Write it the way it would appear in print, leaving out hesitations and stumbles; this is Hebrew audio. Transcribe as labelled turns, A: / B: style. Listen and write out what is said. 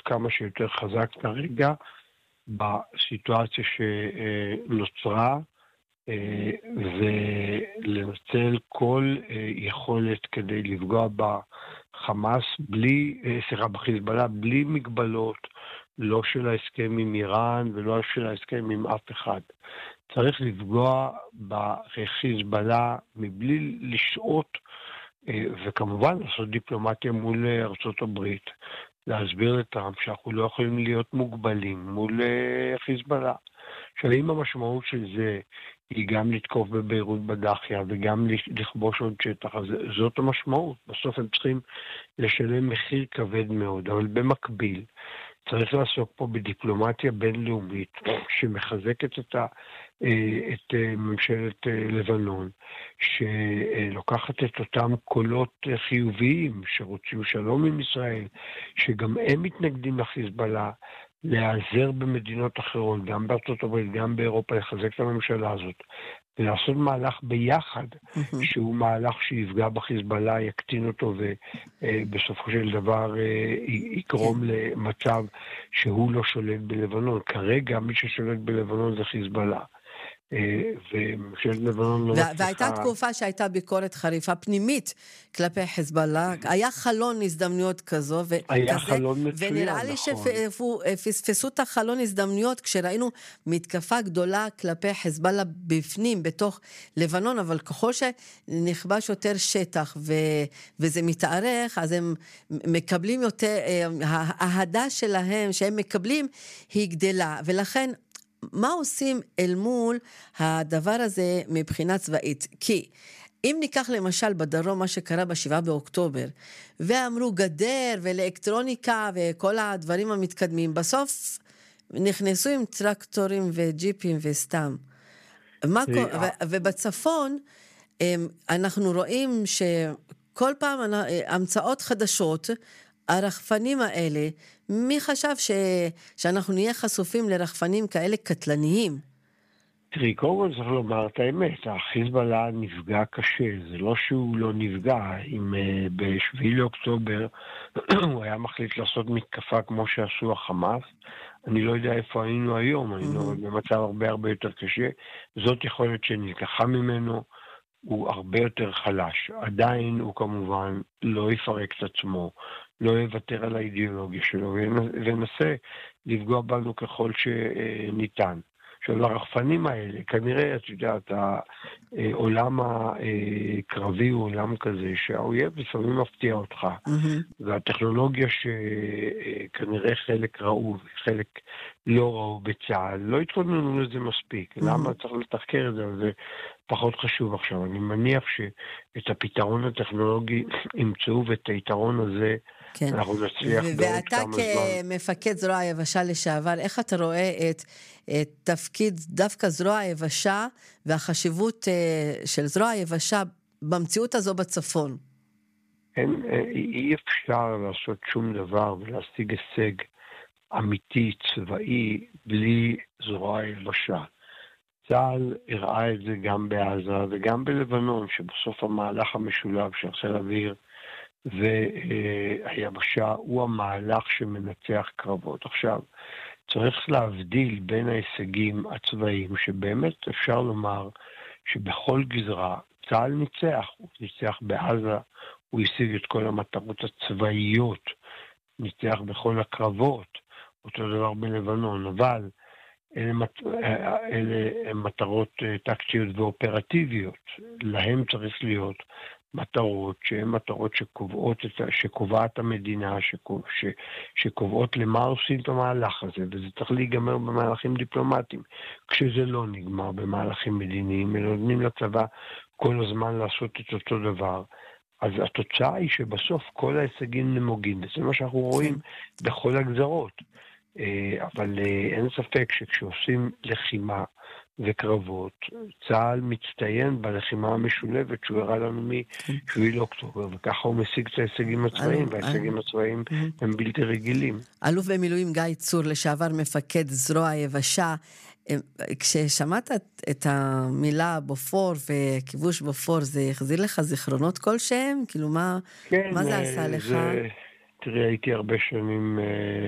A: כמה שיותר חזק כרגע בסיטואציה שנוצרה, ולנצל כל יכולת כדי לפגוע בחמאס בחיזבאללה, בלי מגבלות, לא של ההסכם עם איראן ולא של ההסכם עם אף אחד. צריך לפגוע בחיזבאללה מבלי לשעות, וכמובן לעשות דיפלומטיה מול ארצות הברית, להסביר לטראמפ שאנחנו לא יכולים להיות מוגבלים מול חיזבאללה. עכשיו, אם המשמעות של זה היא גם לתקוף בביירות בדחיה וגם לכבוש עוד שטח, אז זאת המשמעות. בסוף הם צריכים לשלם מחיר כבד מאוד, אבל במקביל צריך לעסוק פה בדיפלומטיה בינלאומית שמחזקת את ממשלת לבנון, שלוקחת את אותם קולות חיוביים שרוצים שלום עם ישראל, שגם הם מתנגדים לחיזבאללה, להיעזר במדינות אחרות, גם בארצות הברית, גם באירופה, לחזק את הממשלה הזאת, ולעשות מהלך ביחד, שהוא מהלך שיפגע בחיזבאללה, יקטין אותו, ובסופו של דבר יקרום למצב שהוא לא שולט בלבנון. כרגע מי ששולט בלבנון זה חיזבאללה. וממשלת לבנון לא מצליחה...
B: והייתה תקופה שהייתה ביקורת חריפה פנימית כלפי חיזבאללה, היה חלון הזדמנויות כזו,
A: היה חלון מצוין,
B: ונראה לי שפספסו את החלון הזדמנויות כשראינו מתקפה גדולה כלפי חיזבאללה בפנים, בתוך לבנון, אבל ככל שנכבש יותר שטח וזה מתארך, אז הם מקבלים יותר, ההדה שלהם שהם מקבלים היא גדלה, ולכן מה עושים אל מול הדבר הזה מבחינה צבאית? כי אם ניקח למשל בדרום מה שקרה ב7 באוקטובר, ואמרו גדר ואלקטרוניקה וכל הדברים המתקדמים, בסוף נכנסו עם טרקטורים וג'יפים וסתם. ובצפון אנחנו רואים שכל פעם המצאות חדשות, הרחפנים האלה, מי חשב שאנחנו נהיה חשופים לרחפנים כאלה קטלניים?
A: תראי, קודם כל צריך לומר את האמת, החיזבאללה נפגע קשה, זה לא שהוא לא נפגע, אם ב7 לאוקטובר הוא היה מחליט לעשות מתקפה כמו שעשו החמאס, אני לא יודע איפה היינו היום, היינו במצב הרבה יותר קשה, זאת יכולת שנלקחה ממנו, הוא הרבה יותר חלש, עדיין הוא כמובן לא יפרק את עצמו, לא יוותר על האידיאולוגיה שלו, ונסה לפגוע בנו ככל שניתן. עכשיו, לרחפנים האלה, כנראה, את יודעת, העולם הקרבי הוא עולם כזה, שהאויב לפעמים מפתיע אותך, והטכנולוגיה שכנראה חלק ראו וחלק לא ראו בצה"ל, לא התכוננו לזה מספיק. למה צריך לתחקר את זה? זה פחות חשוב עכשיו. אני מניח שאת הפתרון הטכנולוגי ימצאו, ואת היתרון הזה אנחנו נצליח בעוד כמה זמן.
B: ואתה כמפקד זרוע היבשה לשעבר, איך אתה רואה את תפקיד דווקא זרוע היבשה והחשיבות של זרוע היבשה במציאות הזו בצפון?
A: אי אפשר לעשות שום דבר ולהשיג הישג אמיתי, צבאי, בלי זרוע היבשה. צה"ל הראה את זה גם בעזה וגם בלבנון, שבסוף המהלך המשולב של חיל האוויר והיבשה הוא המהלך שמנצח קרבות. עכשיו, צריך להבדיל בין ההישגים הצבאיים, שבאמת אפשר לומר שבכל גזרה צה"ל ניצח, הוא ניצח בעזה, הוא השיג את כל המטרות הצבאיות, ניצח בכל הקרבות, אותו דבר בלבנון, אבל אלה מטרות טקטיות ואופרטיביות, להם צריך להיות מטרות שהן מטרות שקובעת המדינה, שקובעות למה עושים את המהלך הזה, וזה צריך להיגמר במהלכים דיפלומטיים. כשזה לא נגמר במהלכים מדיניים, אלא נותנים לצבא כל הזמן לעשות את אותו דבר, אז התוצאה היא שבסוף כל ההישגים נמוגים, וזה מה שאנחנו רואים בכל הגזרות. אבל אין ספק שכשעושים לחימה וקרבות, צה"ל מצטיין בלחימה המשולבת שהוא הראה לנו מ7 לאוקטובר, וככה הוא משיג את ההישגים הצבאיים, וההישגים הצבאיים הם בלתי רגילים.
B: אלוף במילואים גיא צור, לשעבר מפקד זרוע היבשה, כששמעת את המילה בופור וכיבוש בופור, זה החזיר לך זיכרונות כלשהם? כאילו מה זה עשה לך?
A: תראי, הייתי הרבה שנים